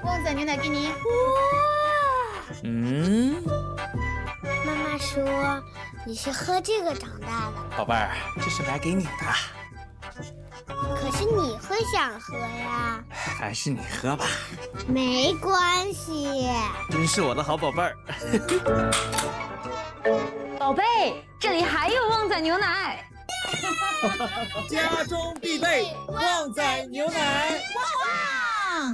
旺仔牛奶给你。 哇！妈妈说你是喝这个长大的， 宝贝儿，这是买给你的， 可是你会想喝呀。 还是你喝吧。 没关系。 真是我的好宝贝儿。 宝贝，这里还有旺仔牛奶。 家中必备旺仔牛奶。 哇哇！